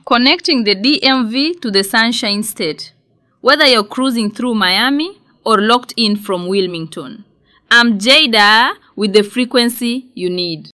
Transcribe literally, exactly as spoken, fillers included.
Connecting the D M V to the Sunshine State, whether you're cruising through Miami or locked in from Wilmington. I'm Jada with the frequency you need.